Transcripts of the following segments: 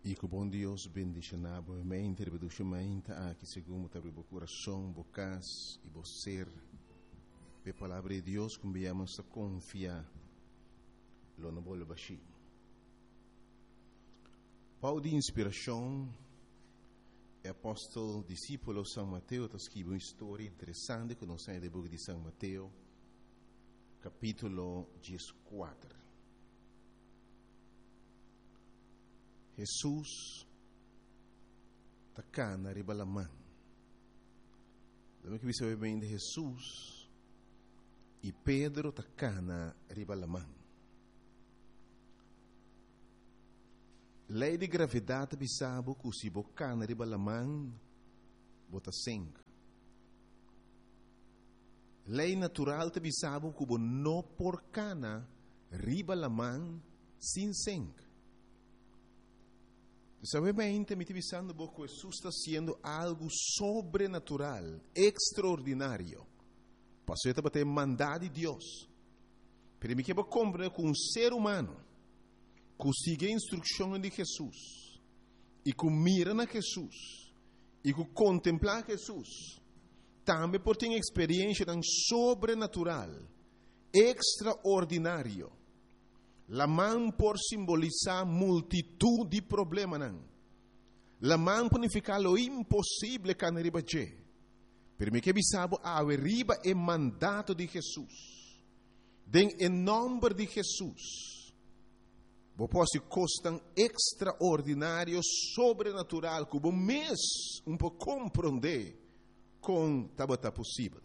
E que o bom Deus bendiga mente, mente aqui segundo o coração, bocas e você. A palavra de Deus que viemos a confiar. Lo não vou baixar. Pau de inspiração, o apóstolo discípulo São Mateus está escrevendo uma história interessante que nós temos no livro de São Mateus, capítulo 14. Jesus está cá na ribalamã. Lembra que você vai bem de Jesus e Pedro está cá na ribalamã. Lei de gravidade bisabo que se boca na ribalamã bota sangue. Lei natural te bisabo que bo no porcana ribalamã sem sangue. Sabemente, me divisando que Jesus está sendo algo sobrenatural, extraordinário. Passou a ter mandado de Deus. Pero me quero compreender que um ser humano que sigue a instrução de Jesus e que mira na Jesus e que contempla Jesus, também pode ter uma experiência tão sobrenatural, extraordinário. La mão por simbolizar multitud de problemas. La mão por significar lo impossível que não riba je. Pero me que bisabo a riba é mandato de Jesus. Em nome de Jesus. Vos posso costar extraordinário, sobrenatural, que vos mês um pouco compreender com tabata possível.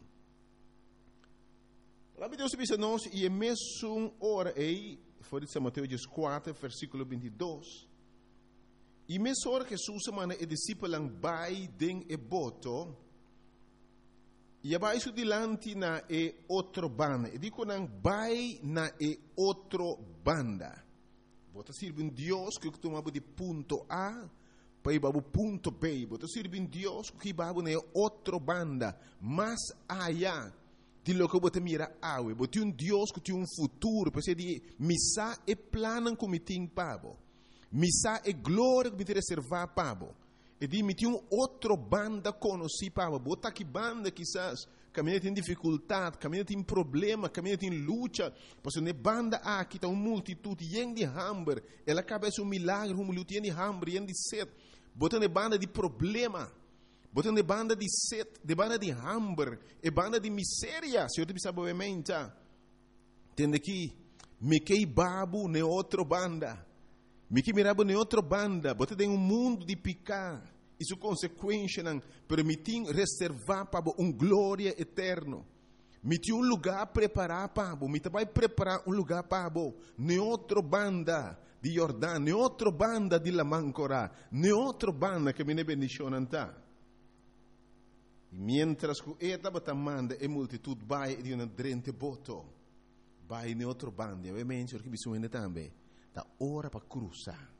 A palavra de Deus diz a nós, e é mesmo hora aí, foi de São Mateus 4, versículo 22. E mesmo hora que Jesus manda e discípulo vai den e boto, e vai su dilante na e outro banda. E dico não vai na e outro banda. Bota sirve um Deus que tomava de ponto A para ir para o ponto B. Bota sirve um Deus que vai na outro banda, mais allá de lo que você mira awe, você um Deus que tem um futuro, você diz, missa é plano que me tem pavo, missa é glória que me tem reservar pavo, e diz, me tem um outro banda conheci pavo, bota que banda quizás, caminha tem dificuldade, caminha tem problema, caminha tem luta, porque ne banda aqui está uma multitud, yen de hambre, ela acaba um milagre, uma luta yen de hambre, yen de sede, bota ne banda de problema, botando de banda de sede, de banda de hambre, e banda de miséria, se eu te pensar obviamente, tende que me que babu ne outra banda, me que mirabo ne outra banda, botando em mundo de picar, e sua consequência não permitem reservar para glória eterno, me tem lugar preparar para me vai preparar lugar para ne outra banda de Jordão, ne outra banda de la Mancora, ne outra banda que me ne bendicionam tá. E mientras que esta manda e multitud vai de uma drente boto, vai em outro bando, e ovviamente o que bisogna também, da hora para cruzar,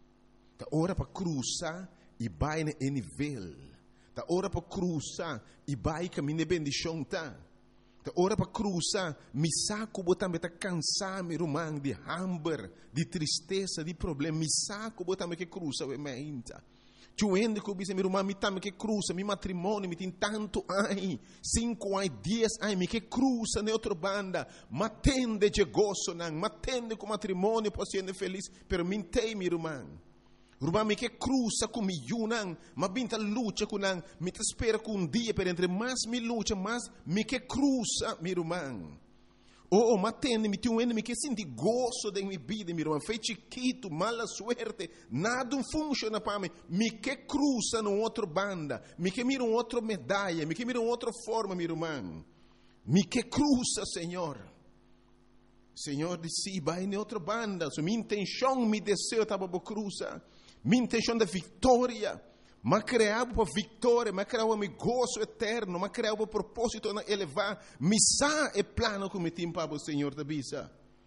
e vai em nível, da hora para cruzar e vai caminhar bendição tá, da hora para cruzar, me saco botar tá cansar me rumang de hambre, de tristeza, de problema, me saco botar me que cruza ovviamente. Tuende que eu meu irmão, me tame que cruza, meu matrimônio, me tem tanto ai, 5 ai, 10 ai, me que cruza na outra banda, matende de gozo, não, matende com matrimônio, posso ser feliz, pero me tem, meu irmão. Irmão, me que cruza com me não, mas binta luta com não, me te espera com um dia, per entre mais me luta, mais me que cruza, meu irmão. Oh, matende, me tem me que senti gozo da minha vida, meu irmão. Foi chiquito, mala suerte, nada funciona para mim. Me que cruza no outro banda, me que mira outra medalha, me que mira outra forma, meu irmão. Me que cruza, Senhor. Senhor disse, vai em outra banda. So, minha intenção, meu desejo estava para cruzar. Minha intenção da vitória. Mas criava para vitória, mas criava para gozo eterno, mas criava para propósito na elevar. Missa é plano que me tem para o Senhor da bisa.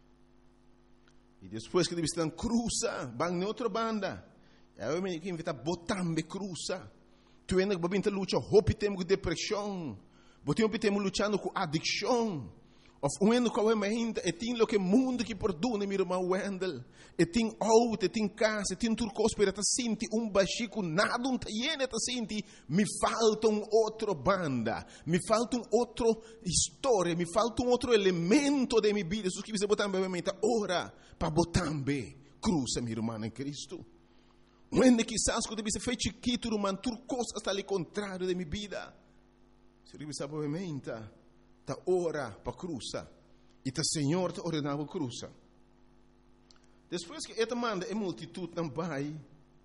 E depois que estão cruza, vão em outra banda. Eu me que invita botambe cruza. Tu ainda que babinta luta, hope temos com depressão. Botem temos lutando com adicção. Of onde qual é ainda, e tem lo que mundo que perdona, meu irmão Wendel. E tem auto, e tem casa, e tem turcos para te sentir baxico, nada tiene te sentir. Me falta outra banda, me falta outra história, me falta outro elemento de minha vida. Jesus que você botar bem mente, ora para botar bem cruz, meu irmão em Cristo. Onde quizás quando você fez chiquito, irmão, turcos está ali contrário de minha vida. Se você sabe bem mente, ta ora para cruza e ta Senhor te ordenava cruza. Depois que esta manda a multitud não vai,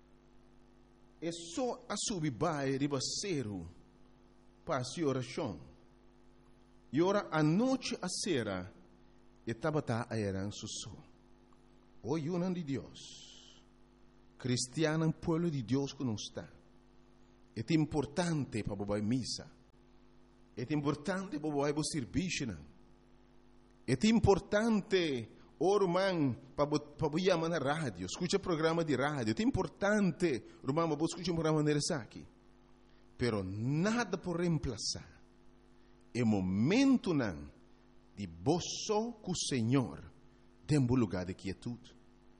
é só a subir vai ribaceiro para a oração. E ora a noite a sera e tabata a eran susso. O yunan de Deus, cristiano pueblo de Deus que não está. É importante para bobar missa. É importante para bobar serviço. É importante irmão, para chamar na rádio, escuta programa de rádio. É importante, irmão, para escutar um programa de aqui. Pero nada por reemplazar o momento não de boço com o Senhor dentro do lugar de quietude.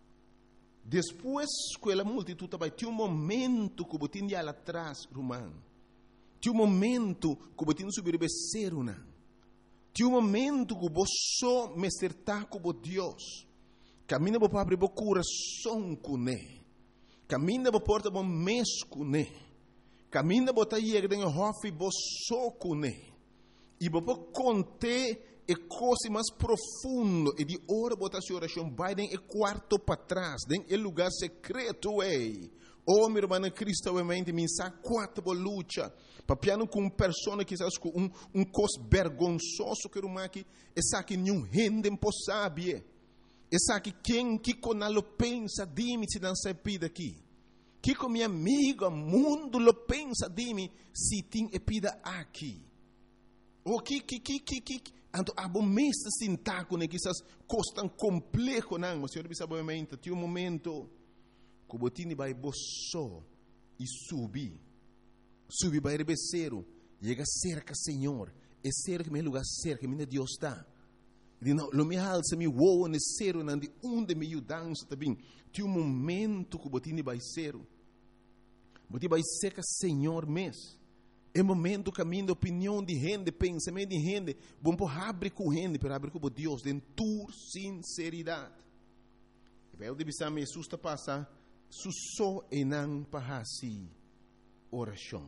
Depois que a multitud vai ter momento que você tem lá atrás, irmão. Tem momento que você tem que subir becer, não. Tem momento que você me acertar com Deus. Camina para abrir o coração com Ele. Camina para porta o mês com Ele. Camina para ir dentro do hof e você com Ele. E para contar a coisa mais profunda. E de hora para a oração vai dentro do quarto para trás. Dentro do lugar secreto. Oh, meu irmão em Cristo, obviamente, me sabe quatro luta. Papiano com uma pessoa que sabe com coisa vergonhoso que uma que essa que nenhum rende impossível. Essa que quem que com ela pensa de mim se não se pida aqui. Que com minha amiga mundo lo pensa de mim se tem pida aqui. O que então a bom mestre sintaco né que essas coisas tão complexo não, mas senhor sabe obviamente, tem momento que o botini vai boço e subir vai rebeceiro, chega cerca Senhor, é cerca meu lugar cerca, minha Deus está. E não, lo me alça me voa necero não de onde me dança também. Tem momento que o botini vai ser, botini vai cerca Senhor mesmo. É momento caminho de opinião de gente, pensamento de gente, bom por abrir com gente, para abrir com Deus, de tua sinceridade. E vai o de bisam Jesus está passar susso e não para si oração.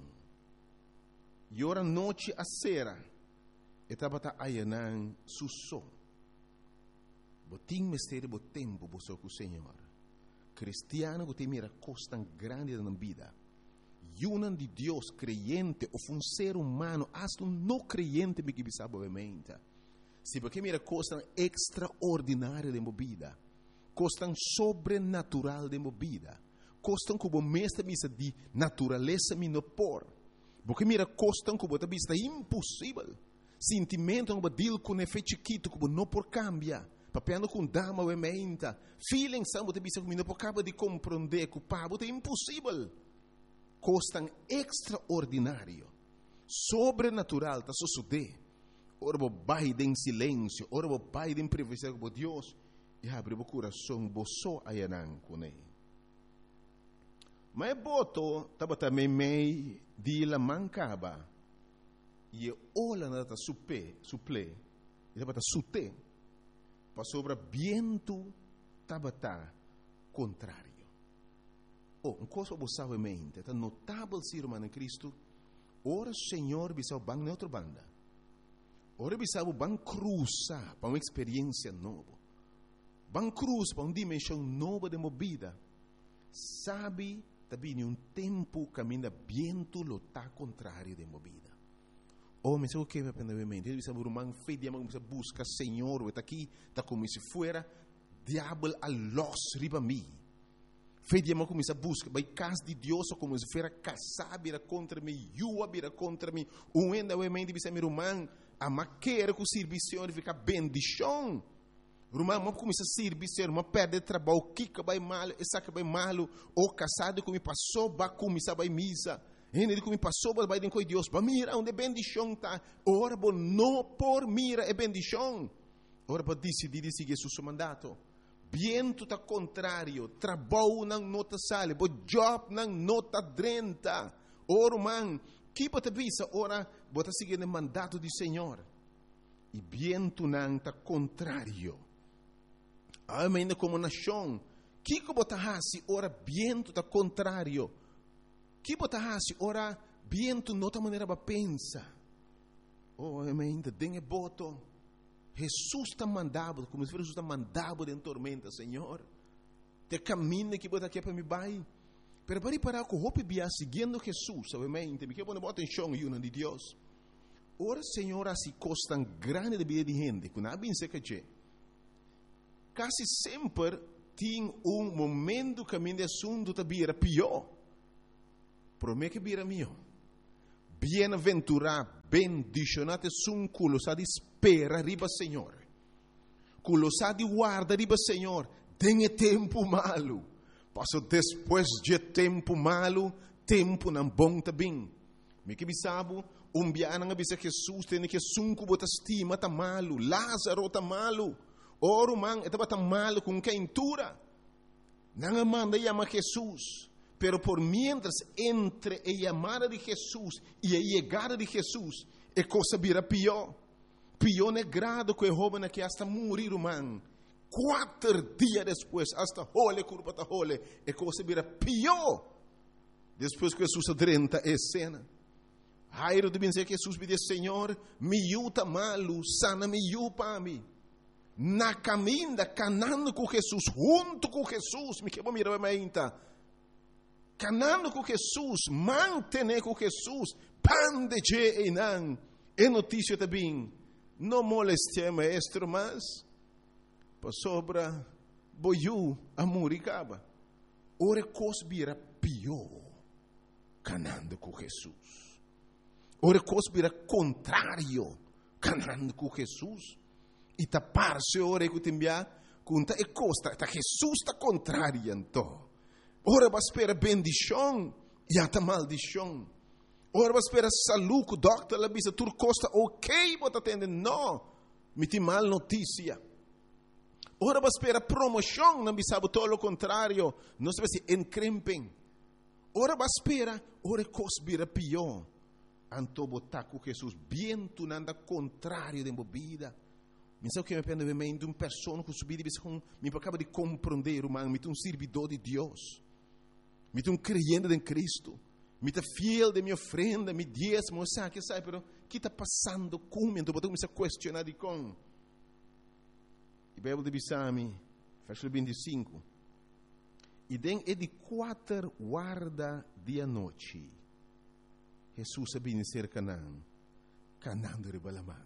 E ora noite a sera, estava a ayanan susso. Botim mistério bo tempo bo com o Senhor. Cristiano que tem mira coisa tão grande na vida. Yunan de Deus creyente ou um ser humano, hasta não creyente me que sabe obviamente. Se porque mira coisa tão extraordinária de vida. Coisa tão sobrenatural de vida. Coisa tão como mestre misa de natureza me no por. Porque mira coisa tão como vista impossível. Sentimento que deal com efeito chiquito que não por cambia. Papiano com dama obviamente. Feeling são que vista que não por acaba de compreender que o pabo é impossível. Coisa tão extraordinário. Sobrenatural está suceder. Ora vai em silêncio, ora vai em privacidade com Deus. E abre o coração, boço ayanan com ele. Mas boto, estava também meio de la mancaba. E olha nada suple, e estava sute. Para sobre viento, estava contrário. Um coisa você mente, está notável ser irmão em Cristo. Ora Senhor, bisau bang na outra banda. Ora bisau bang cruza para uma experiência nova. Bang cruz para uma dimensão nova de movida. Sabe, também em um tempo caminha viento lo tá contrário de movida. Oh, mas o que vai aprender a mente? Ele sabe o irmão fez de amor, busca Senhor, está aqui, está como se fuera diabo a los riba mim. Fez de amor começa a busca, vai casa de Deus como se fuera casar vira contra mim, yua vira contra mim. Um enda o mente bisa meu irmão, a maquera com o serviço fica bendição. Irmão, mas começa a servir, mas perde trabalho, kika vai mal, essa que vai mal, ou casado como passou, vai começar vai misa. Ele como passou, vai com Deus, vai mira onde bendição tá. Ora, não por mira é bendição. Ora para decidir seguir seu mandato. Viento tá contrário, trabalho não nota sale, bo job não nota 30. Ora, man, que bota visa, ora, bota seguir o mandato do Senhor. E viento não tá contrário. Ainda como nação, que bota hasi, ora, viento tá contrário. Que bota hasi, ora, viento nota maneira para pensa. Oh, ainda tem boto. Jesus está mandado, como se Jesus está mandado em tormenta, Senhor. Te caminho que bota aqui para me vai. Pero para parar com o hope bia seguindo Jesus, obviamente, me quer pôr atenção em de Deus. Ora, Senhor, assim costan grande de vida de gente, que não bem se que quase sempre tem momento que a assunto tá bira pior. Promete que bira mio. Bienaventurado, bendicionate sun culo sa di spera riba Senhor. Culo sa di guarda riba Senhor. Tem tempo malo. Passo depois de tempo malo, tempo não bom também. Me que bisabo, biana nga bisa Jesus tem que sunku bota estima tá malo, Lázaro tá malo. Oro man, etaba tá malo com quem tura. Não manda chama Jesus. Pero por mientras entre a llamada de Jesús y a llegada de Jesús, é coisa vira pior. Pior negrado que o joven que hasta morir, man. 4 dias depois, hasta hole, curva ta hole, é coisa vira pior. Depois que Jesus adrenta a cena. Jairo deve dizer que Jesus pediu, Senhor, me yuta malo, sana me yupa a mim. Na caminha, canando com Jesus, junto com Jesus, me quebra mirar a minha. Canando com Jesus, mantener com Jesus, pan de je e não. É notícia também. Não moleste maestro, mas para sobra boiu a muricaba. Ora cosbira pior, canando com Jesus. Ora cosbira contrário, canando com Jesus. E tapar-se ora que tembia, conta e costa, tá Jesus está contrário então. Ora vai esperar bendição e até maldição. Ora vai esperar saúde, doctor, la bisa tur costa ok, bota atender, não, me tem mal notícia. Ora vai esperar promoção, não bisa todo o contrário, não se vai se encrempem. Ora vai esperar, ora cosbira pior. Anto botar com Jesus, bem tu nanda contrário de bebida. Me sabe que me pende de uma pessoa que subir e me acaba de compreender, man, me um servidor de Deus. Me um creyente em Cristo. Me fiel de minha ofrenda, me diezmo, sabe que sabe, pero que está passando comigo? Então, eu me questionar de com. E a Bíblia de Bisami, versículo 25. E den é de 4 guarda de noite. Jesus sabia ser Canaã. Canaã de Ribalamã.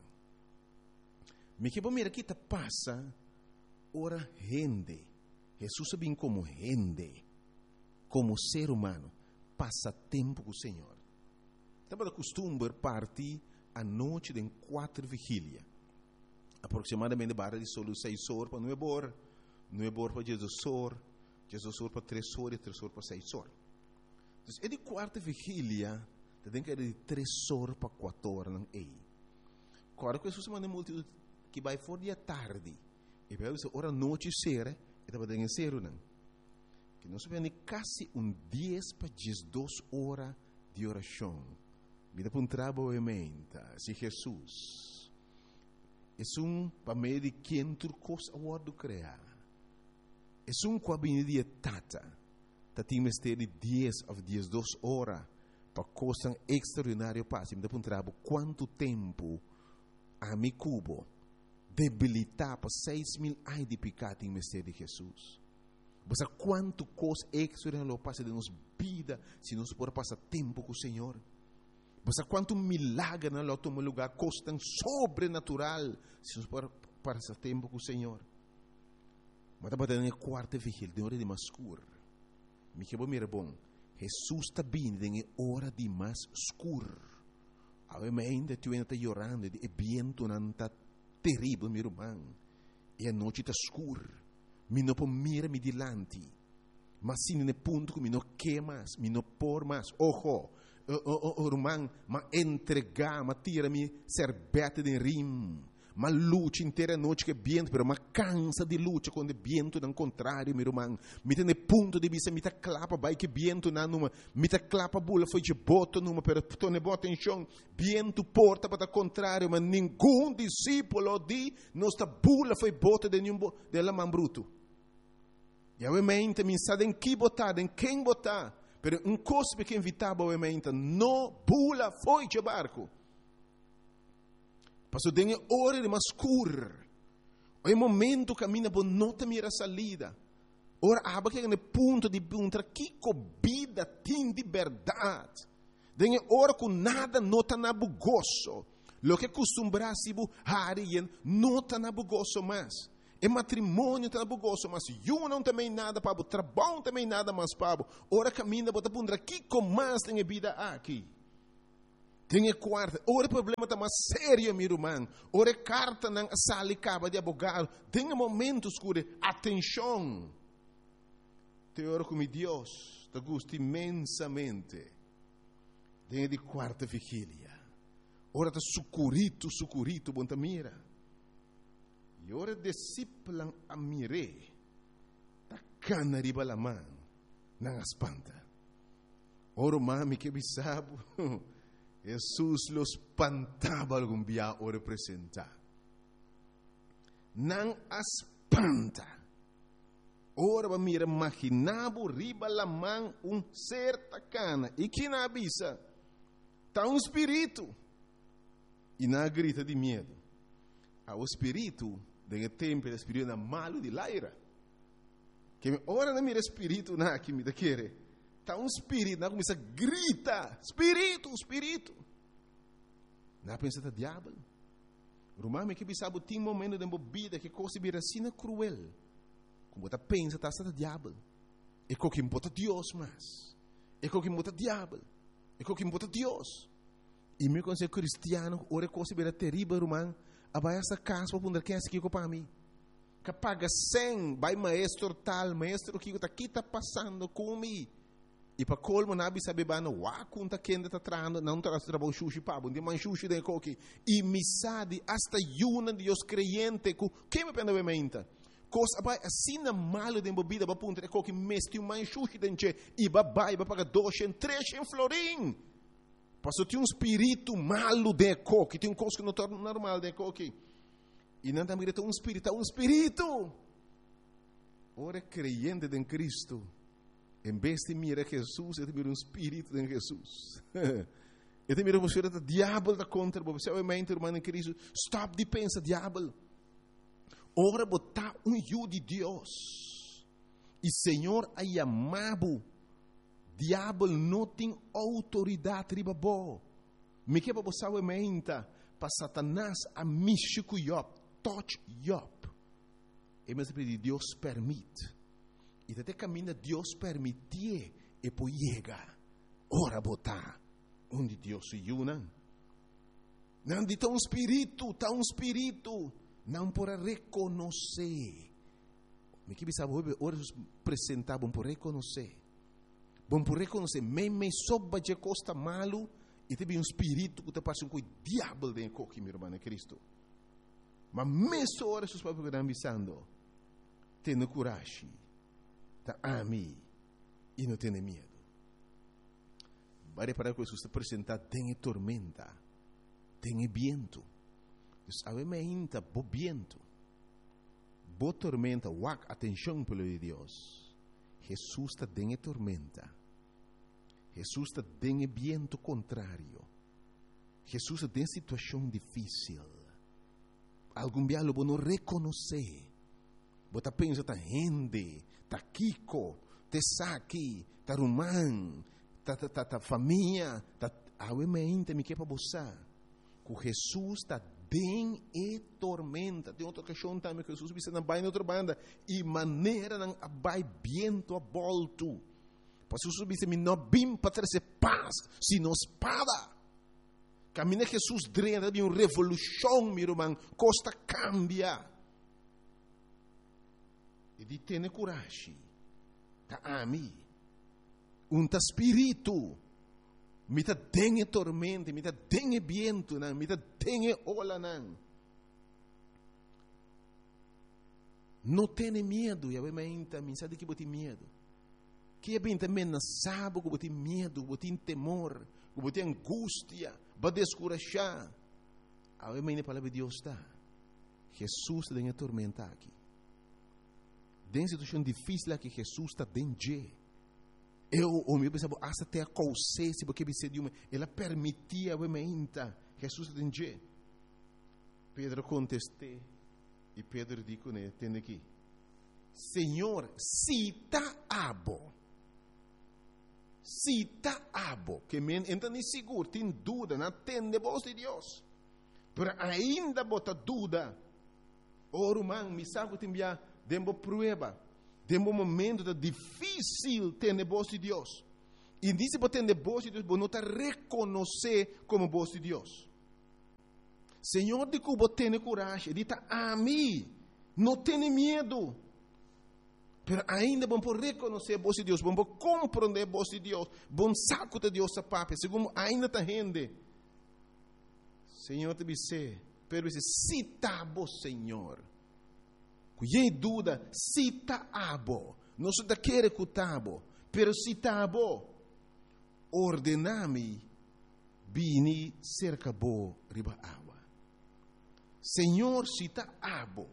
Me que mira que passa, ora rende. Jesus sabia como rende. Como ser humano, passa tempo com o Senhor. Estava acostumado a partir à noite de 4 vigília. Aproximadamente barra de solo 6 horas para 9 horas. 9 horas para Jesus horas para 3 horas e 3 horas para 6 horas. Então, é de 4 vigília, tem que ser de 3 horas para 4 horas. Não é? Agora, que Jesus manda multidão que vai fora de tarde. E vai dizer, ora noite será, e estava dentro ser não. Que nós vemos quase 10 para 12 horas de oração. Vida para trabalho, se Jesus é para meio de quem turcos a word criar. É cabine de tata. Tem mistério de 10 a 12 horas para coisa extraordinária passe. Vida para trabalho quanto tempo a mi cubo debilitar para 6.000 anos de pecado em mistério de Jesus. Mas quanto coisa extraordinária passa de nossa vida se nós podemos passar tempo com o Senhor. Mas quanto milagre não toma lugar, coisa tão sobrenatural se nós podemos passar tempo com o Senhor. Mas estava dando a 4ª vigília, de hora de mais escuro. Me que mira bom, Jesus está vindo em hora de mais escuro. Ainda tu ainda está chorando, e vento não está terrível, meu irmão. E a noite está escura. Mi não pode mirar me dilante. Mas se no ponto que mi não quer mais, mi não por mais. Ojo, irmão, mas entregar, mas tira-me serbete de rim. mas luta inteira noite que viento, pero mas cansa de luta quando viento não contrário, meu irmão. Me tem ponto de vista, me tá clapa, vai que viento na numa, me tá clapa bula foi de boto numa, pero tu ne bota em chão, viento porta para contrário, mas nenhum discípulo de nossa bula foi bota de nenhum de la man bruto. E obviamente me sabe em que botar, em quem botar, pero um cospe que invitava obviamente, não bula foi de barco. Passou tem hora de mascur. O momento caminha por nota mira salida. Ora aba que no ponto de encontrar que vida tem de verdade. Tem hora com nada nota na bugoso. Lo que costumbrasi bu harien nota na bugoso mais. E matrimônio tá na bugoso, mas eu não também nada para o trabalho também nada mais para ora caminha por encontrar que mais tem vida aqui. Tem quarta, ora problema está mais sério, meu irmão. Ora carta na sala acaba de abogado. Tem momentos escuro, atenção. Te oro com Deus, te gosto imensamente. Tem de quarta vigília. Ora está sucurito, bom mira. E ora discípulo a mire, ta cana riba la mão, não espanta. Ora mami que bisabo. Jesus los espantava algum dia o representar. Não espanta. Ora va mira imaginavo riba la mão certa cana. E que na avisa? Tá espírito. E na grita de medo. O espírito, de tempo, o espírito malo de laira. Que ora na mira espírito na que me da querer. Está espírito, não começa a gritar, espírito. Não pensa que é diabo. Romano que sabe tem momento de bebida que coisa vira assim cruel. Como você pensa que está diabo. É como que bota Deus mais. É como que bota diabo. É como que bota Deus. E me considero cristiano, ora coisa vira terrível, romano. Abai essa casa para poder quem é aqui para mim. Que paga 100, vai maestro tal, maestro que está passando comigo. E para colmo nabi sabe bano wa kunta kenda ta trando não tra trabalho sushi pabo de man sushi de coque e misadi hasta yuna de os creyente ku que me pena vementa cos abai assina malo de bebida ba punta de coque mesti man sushi denche e babai ba paga 200 300 florin passou tem espírito malo de coque tem coisa que não torna normal de coque e não também tem espírito ora creyente em Cristo. Em vez de mirar Jesus, eu miro espírito de Jesus. Eu miro você o diabo da contra, você obviamente, irmão em Cristo, stop de pensar diabo. Ora botar eu de Deus. E Senhor a chamado. Diabo não tem autoridade riba bo. Me que você obviamente para Satanás a mixico Job, touch Job. E mas Deus permite. E até caminha Deus permitir e depois chega. Ora botar onde Deus se una. Não de tão espírito. Não para reconhecer. Me que sabe ora apresentar bom por reconhecer. Bom por reconhecer. Me soba de costa malo e teve espírito que te passa com o diabo de coque, meu irmão, Cristo. Mas mesmo ora seus papéis que estão avisando. Tenha coragem. Ami e não tenha medo. Vai reparar que Jesus está apresentando, tem tormenta, tem viento. Obviamente, bo viento, bo tormenta, atenção pelo de Deus. Jesus está tem tormenta. Jesus está tem viento contrário. Jesus está em situação difícil. Algum dia lo não reconhecer. Você pensa, tá rende. Ta Kiko, te Saki, ta Rumán, ta família, ta obviamente me quer para você. Que Jesus está bem e tormenta. Tem outra questão também que Jesus disse na outra banda e maneira não vai viento a volto. Para Jesus disse me não vim para trazer paz, sino espada. Caminha Jesus drena de uma revolução, meu irmão, costa cambia. E de ter coragem. Ta ami. Ta espírito. Me tem tormenta, me tem viento, me tem ola. Não tenha medo, e a menta, me sabe que você tem medo. Que é bem também não sabe que você tem medo, que você tem temor, que você tem angústia, para descurajar. A menta, a palavra de Deus está. Jesus está em tormenta aqui. Dentro de situação difícil aqui, Jesus está dentro. O meu pensava, até a consciência, porque ela permitia a menta. Jesus está dentro. Pedro contestou. E Pedro disse, né, tem aqui. Senhor, se está abo. Se está abo. Que men entra nem seguro, tem dúvida, não tem de voz de Deus. Mas ainda bota dúvida. Ora, man, me sabe que tem via dembo prueba. Dembo momento difícil ter de voz de Deus. E disse que tem de voz de Deus, você não está reconhecer como voz de Deus. Senhor, de que você tem coragem, diz a mim, não tenha medo. Mas ainda vamos reconhecer a voz de Deus, vamos compreender a voz de Deus, vamos saco de Deus a papel, segundo ainda está rende. Senhor, te disse, pero disse, se está bom, Senhor. Cuidei dúvida, se está abo, não se quer que está bom, pero se está bom, ordename, bini cerca bo riba água. Senhor, se está abo,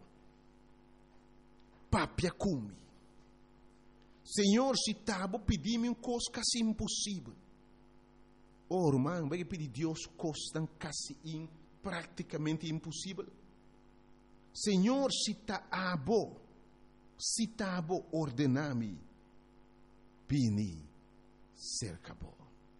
papia cumi. Senhor, se está abo, pedi-me uma coisa quase impossível. Oh, irmão, vai pedir Deus coisa quase praticamente impossível. Senhor, se está abo, ordename, bini cerca bo.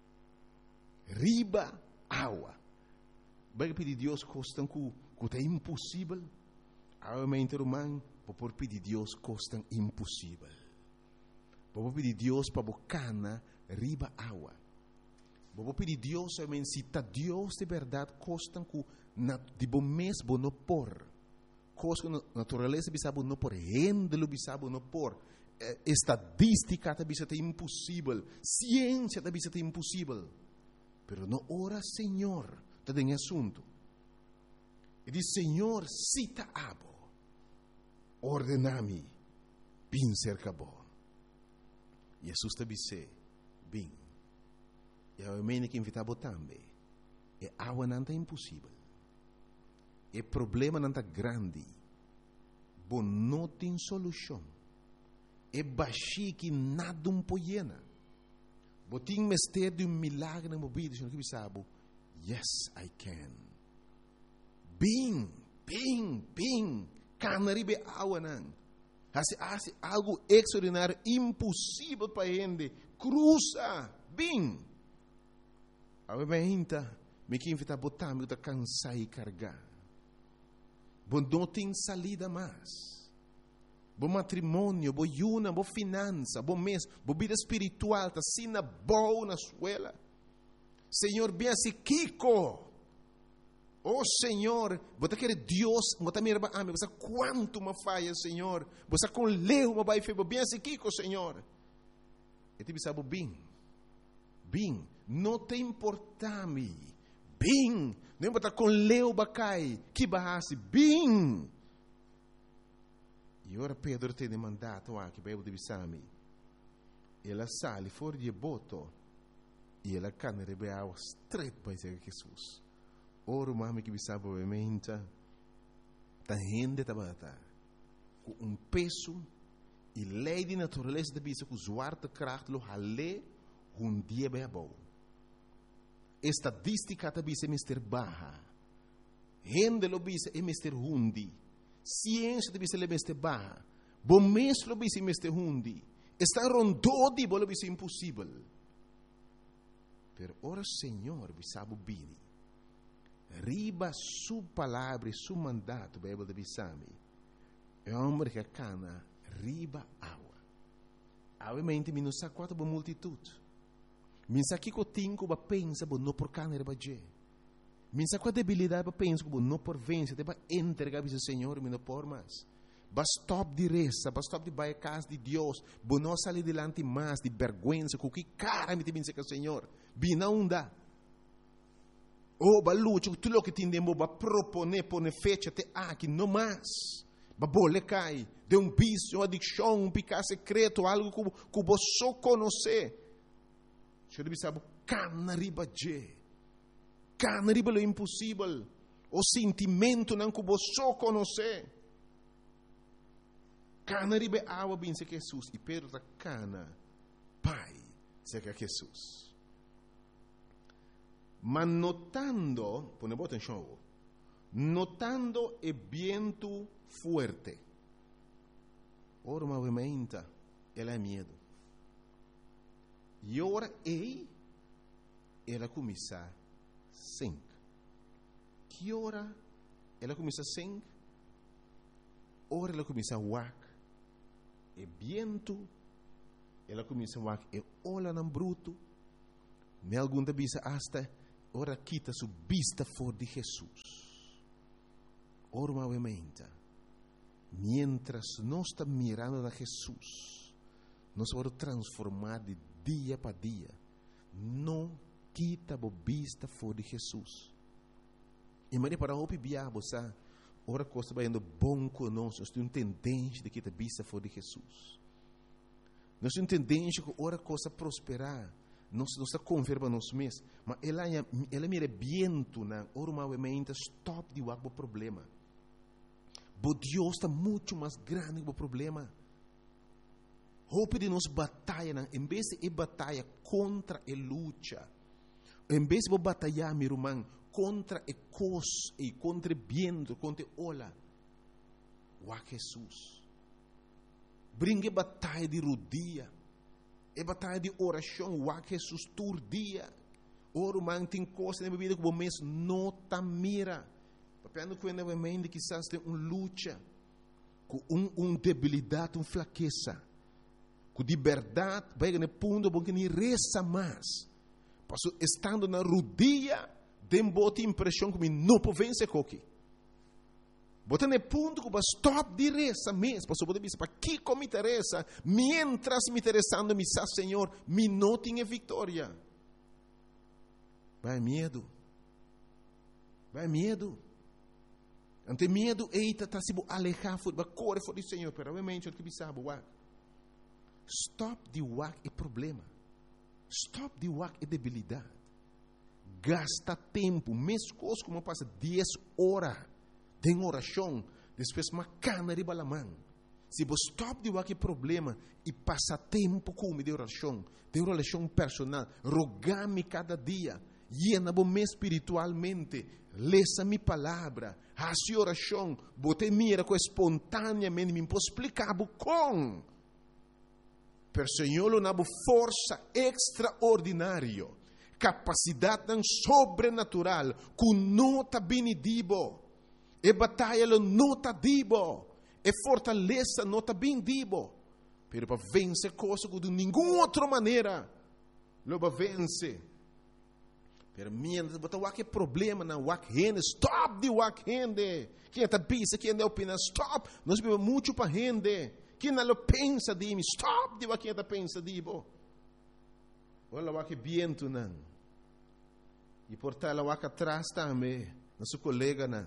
Riba água. Vai pedir Deus coisa que é impossível. Realmente, irmão, vou pedir Deus coisa impossível. Vou pedir Deus para bocana riba água. Vou pedir Deus, se está Deus de verdade, coisa que de bom mês vou não pôr. Coisa que natureza bisabo não pôr. Rendelo bisabo não pôr. Estadística também é impossível. Ciência também é impossível. Pero não ora, Senhor, está em assunto. E diz, Senhor, cita abo, ordename, bin cerca bo. Jesus te disse, bin. E a mene que invitava também. E água não é impossível. E problema não é grande. Bom, não tem solução. E baixi que nada pode. Botin mistério de milagre na mobília, senhor que sabe. Yes, I can. Bing. Canaribe água não. Hace algo extraordinário, impossível para ele. Cruza, bing. A minha me que invita a botar, me cansar e carregar. Bom, não tem salida mais. Bom matrimônio, bom yuna, bom finança, bom mês, bom vida espiritual, tá sina boa na escola. Senhor, bem assim, Kiko. Oh, Senhor, você quer Deus, você me ama, você quanto me falha, Senhor. Você com leu, me vai fazer, bem assim, Kiko, Senhor. E te sabe, bem, não te importa-me. Bem, não importa com leu, bacai, que barrasse, bem. E ora Pedro tem mandato aqui para eu divisar-me. Ela sale fora de boto e ela canere a straight para Jesus. Ora o mami que me sabe obviamente tá rende tabata com peso e lei de natureza de bisa com zwarte kracht lo hale dia bem bom. Estadística da bisa mister baha. Rende lo bisa é mister hundi. Ciência de bisa le mister baha. Bom mês lo bisa mister hundi. Está rondodi bolo bisa impossível. Per ora Senhor bisabu bini. Riba su palavra e su mandato, Bíblia de Bissami. É um homem que cana riba água. Obviamente, me não sabe quanto boa multitude. Me sabe que eu tenho que pensar, não por cana riba je. Me sabe qual debilidade para pensar, não por vencer, para entregar ao Senhor, me não por mais. Basta stop de reza, basta stop de baixar casa de Deus, não sair delante mais de vergonha, com que cara me tem que o Senhor. Bina onda. Oh, balucho, tudo o que tindemo ba propone pone fecha te aqui não mais. Babole cai, de vício, uma adicção, um pecado secreto, algo que você só conhece. Você deve saber, cana riba je. Cana riba lo impossível. O sentimento não que você só conhece. Cana riba água bem se Jesus. E Pedro está cana, Pai, se que Jesus. Mas notando, põe boa atenção, notando o vento forte. Ora, movimenta, ela é medo. E ora, ela começa a sing. Que hora ela começa a sing? Ora, ela começa a wak. E vento, ela começa a wak. E olha no bruto. Me alguma vez hasta, ora, quita sua vista fora de Jesus. Ora, movimenta. Mientras nós estamos mirando a Jesus, nós vamos transformar de dia para dia. Não quita a vista fora de Jesus. E mas para o biabo, sabe? Ora, coisa vai indo bom conosco. Nós temos tendência de quitar a vista fora de Jesus. Nós temos tendência que ora coisa prosperar. Nós está confirma nós mesmos. Mas ela mira viento na ora movimenta stop de o problema. Mas Deus está muito mais grande que o problema. Hope de nós batalha, em vez de batalha contra a luta, em vez de batalhar, meu irmão, contra a coisa e contra o vento, contra a ola, o Jesus. Brinque batalha de rodia, a batalha de oração, o Jesus todo dia. Ora, irmão, tem coisa na vida que o mês não está mira. Papendo que o mente quizás tem uma luta, com uma debilidade, uma fraqueza, com de verdade, vai no ponto bom que nem reza mais. Passo estando na rodia, tem boa impressão que não pode vencer coque. Bota no ponto que vai stop de reza mesmo. Passo pode dizer, para que me interessa? Mientras me interessando, me sabe, Senhor, me não tenha vitória. Vai medo. Vai medo. Ante medo, eita, está se alejar, vai correr fora do Senhor, pero obviamente, o que sabe, stop de wak é problema. Stop de wak é debilidade. Gasta tempo, mesmo coisa como passa 10 horas de oração, depois uma cana de balamão. Se você stop de wak é problema e passa tempo com de oração personal, rogar-me cada dia, llena-me espiritualmente, leça minha palavra, faça oração, bote mira com espontaneamente, me posso explicar com. Per Senhor, uma força extraordinária, capacidade sobrenatural, que não está bem dibo, e batalha não está dibo, e fortaleza não está bem dibo, pero para vencer coisas que de nenhuma outra maneira, lo vai vencer. Pero mientras botar o problema na wak rende, stop de wak rende. Quem está pensa, quem não opina, stop. Nós vivemos muito para rende. Quem não pensa de mim, stop de wak está pensa de bo. Olha o wak viento não. E por tal o wak atrás também, nosso colega não.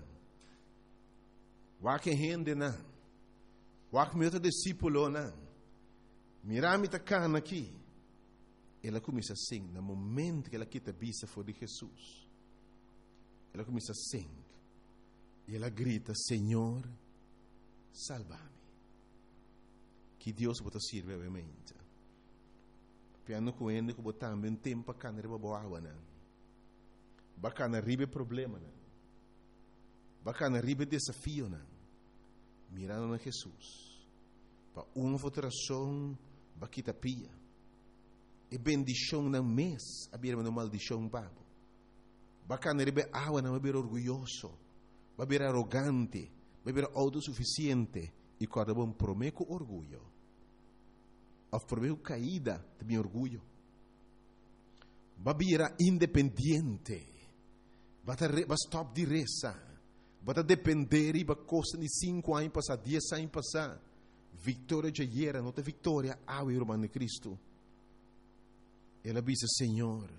Wak rende não. Wak meu discípulo não. Mirame tá cana aqui. Ela começa a sing, no momento que ela quita a vista fora de Jesus. Ela começa a sing. E ela grita, Senhor, salva-me. Que Deus pode servir, obviamente. Piano com ele, que botar também tempo para canar boa água, não. Bacana ribe problema, não. Bacana ribe desafio, não. Mirando a Jesus. Para uma votação, baquita pia. E bendição não mês, abrir uma maldição babo. Bacana rebe água não abrir orgulhoso, abrir arrogante, abrir autossuficiente e cada bom prometo orgulho. A prometo caída de meu orgulho. Abrir independente, bata stop de reza, bata depender e bata costa de 5 anos passar, 10 anos passar. Vitória já era, não tem vitória, ao irmão de Cristo. Ela disse, Senhor,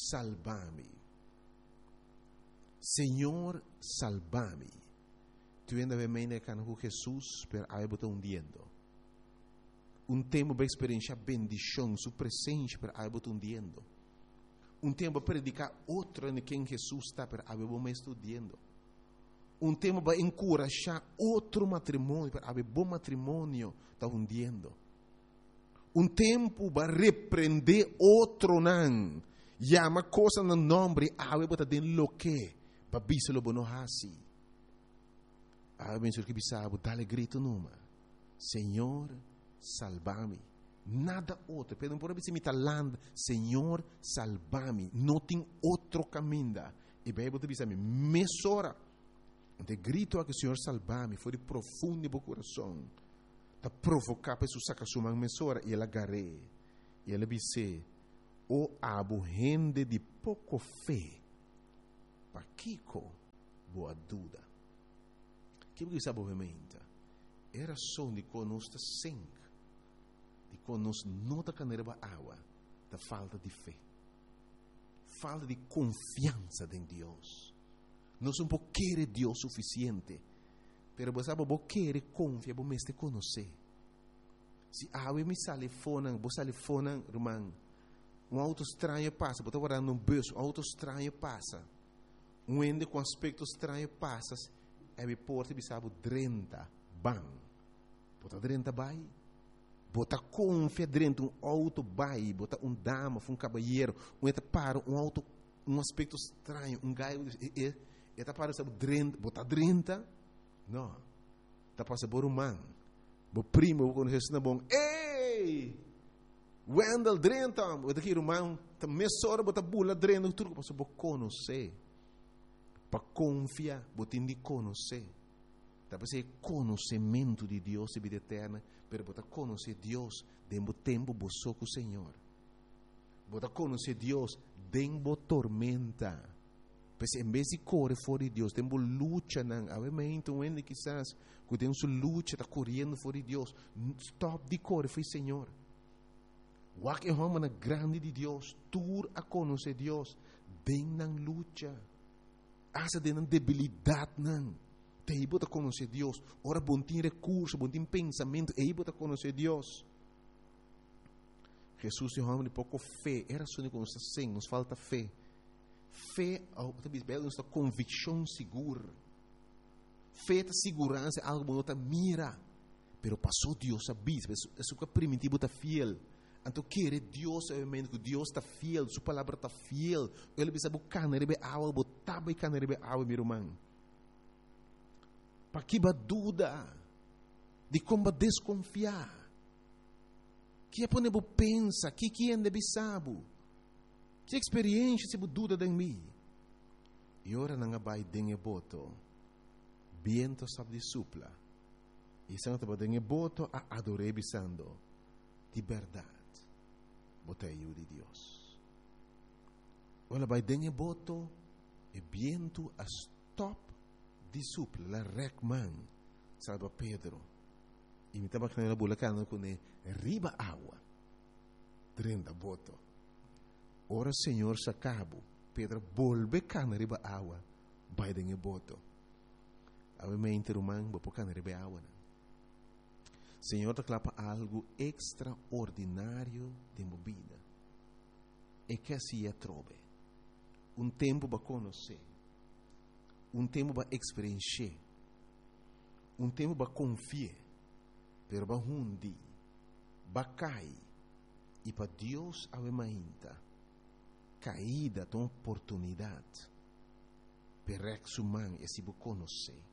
salva-me. Senhor, salva-me. tu ainda vem com Jesus, per aí botar hundiendo. Tempo para experienciar bendição, sua presença, per aí botar hundiendo. Tempo para predicar outro em quem Jesus está, per aí botar estudando. Tempo para encorajar outro matrimônio, per aí bom matrimônio está hundiendo. Tempo para repreender outro não. Llama coisa no nome, aí botar den lo que, para biselo bono hasi. Aí bem que bisabo, dale grito numa. Senhor, salva-me. Nada outro. Pedem por aí, se land, Senhor, salva-me. Não tem outro caminho. E bem, você diz a mim, mesora. Então, grito a que o Senhor salva-me. Foi de profundo no coração. Para provocar a pessoa sacar sua mesora. E ela agarrei. E ela disse, o abo gente de pouco fé. Para Kiko, boa dúvida. Que você sabe, obviamente, era só de conosco sangue. De conosco nota canerba água da falta de fé, falta de confiança em Deus. Nós não queremos Deus suficiente, pero você sabe, você quer confiar, você te conhecer. Se água me sale fora, você sale fora, irmão, auto estranho passa, você está no bolso, auto estranho passa, ende com aspecto estranho passa, e porta me sabe 30 bang, bota 30 bai. Bota confia dentro auto bai, bota dama, caballeiro, para auto, aspecto estranho, gaio, eta para sabe 30, bota 30, não, tá para saber man, bo primo quando isso não bom, ei, Wendell 30, bota aqui irmão, tá mesora bota bula 30, tudo para saber conhecer, para confiar, bota indi conhecer. Para ser conhecimento de Deus e vida eterna, pero para conhecer Deus dentro do tempo boçou com o Senhor. Para conhecer Deus dentro da tormenta. Porque em vez de correr fora de Deus, dentro da luta, obviamente, onde quizás, que tem sua luta, está correndo fora de Deus, stop de correr, foi Senhor. O que é uma grande de Deus, tur a conhecer Deus, dentro da luta. Essa dentro da debilidade, não. Aí você conhecer Deus. Ora, bom tem recurso, bom tem pensamento. Aí você conhecer Deus. Jesus é um homem de pouco fé. Era só que nos falta fé. Fé, nossa convicção segura. Fé é segurança, algo que você mira. Pero passou Deus a vida. Isso que é primitivo, está fiel. Então, querer Deus, obviamente, que Deus está fiel. Sua palavra está fiel. Ele precisa buscar, não é água, botar e não é água, meu irmão. Para que dúvida de como desconfiar, que é para não pensa, que é de sabe, que experiência se dúvida de mim. E ora não vai dengue boto, viento sabe de supla, e se não te dengue boto a adorar bisando, de verdade, botei eu de Deus. Ora vai dengue boto, e viento a stop de supla, la recman, salva Pedro. E me estava com a bulacana com riba água, 30 boto. Ora, Senhor, se acabo, Pedro volve cana riba água, vai dengue boto. Obviamente, irmão, vou pôr cana riba água. Senhor, te clapa algo extraordinário de minha vida. E que assim é trove. Tempo para conhecer. Tempo para experienciar, tempo para confiar, pero para hundi, para cair, e para Deus avemainta, caída de uma oportunidade, para exumar e se conhecer.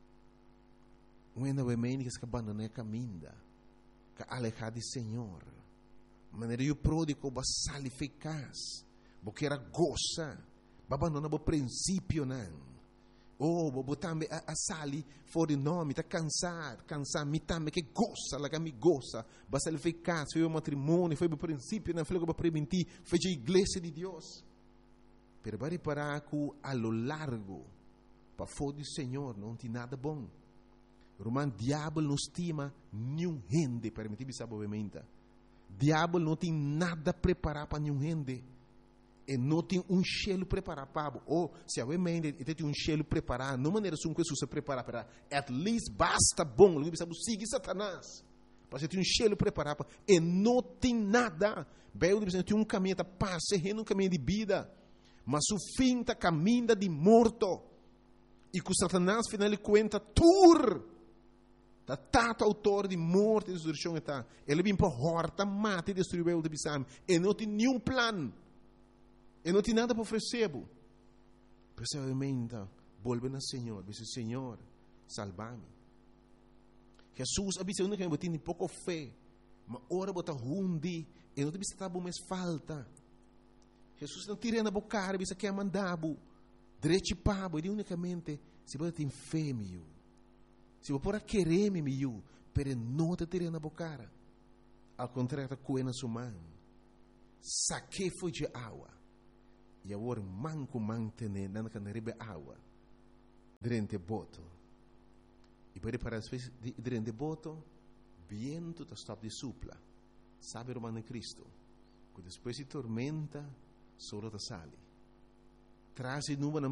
Não avemainta que se abandona a caminho, que alejar de Senhor, maneira o pródigo para sair eficaz, porque era goza, para abandonar o princípio não. Botambe a sali fora de nome, está cansar, me também que gosta, lá que me gosta, basta ele ficar, foi o matrimônio, foi o princípio, não foi o para prevenir, foi a igreja de Deus. Pero vai reparar que a lo largo, para fora do Senhor, não tem nada bom. Romano, diabo não estima nenhum gente, permitir sabe obviamente. Diabo não tem nada preparado para nenhum gente. e não tem gelo preparado para ou se a mente tem gelo preparado, não maneira que Jesus se prepara para at least basta bom, ele precisa seguir Satanás. Para ter gelo preparado e não tem nada. Bem, ele tem caminho de paz, um caminho de vida, mas o fim está caminho de morto. E que Satanás final ele conta tur. Da tata autor de morte e destruição está. Ele vem para horta, mata e destruir o de bisam. E não tem nenhum plano. E não tem nada para oferecer. Precisamente, volve ao Senhor. Diz: Senhor, salva-me. Jesus avisa que eu tenho pouco fé. Mas ora bota rundi. E não tem estar bom mais falta. Jesus não tira na boca. Avisa que é mandado. Direito pabo. E unicamente, se você tem fé, meu. Se você pode querer me miu, pero não te tirei na boca. Ao contrário, coe na sua mão. Saque foi de água. E agora manco mantene na canaribe água. Durante boto. E pode para as vezes durante boto, viento está stop de supla. Sabe o mano Cristo. Que depois de tormenta, solo te sale. Traz nuvem